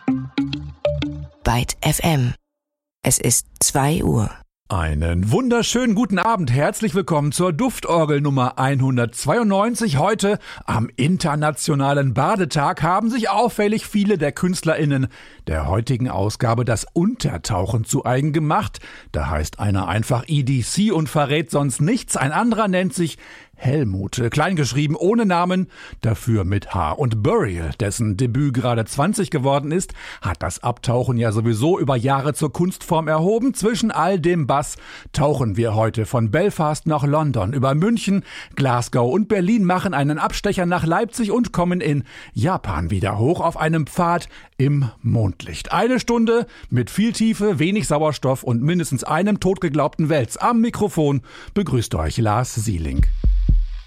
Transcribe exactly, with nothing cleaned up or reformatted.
Byte F M. Es ist zwei Uhr. Einen wunderschönen guten Abend. Herzlich willkommen zur Duftorgel Nummer hundertzweiundneunzig. Heute am Internationalen Badetag haben sich auffällig viele der KünstlerInnen der heutigen Ausgabe das Untertauchen zu eigen gemacht. Da heißt einer einfach E D C und verrät sonst nichts. Ein anderer nennt sich Helmut, kleingeschrieben ohne Namen, dafür mit H. Und Burial, dessen Debüt gerade zwanzig geworden ist, hat das Abtauchen ja sowieso über Jahre zur Kunstform erhoben. Zwischen all dem Bass tauchen wir heute von Belfast nach London, über München, Glasgow und Berlin, machen einen Abstecher nach Leipzig und kommen in Japan wieder hoch auf einem Pfad im Mondlicht. Eine Stunde mit viel Tiefe, wenig Sauerstoff und mindestens einem totgeglaubten Wels. Am Mikrofon begrüßt euch Lars Sieling.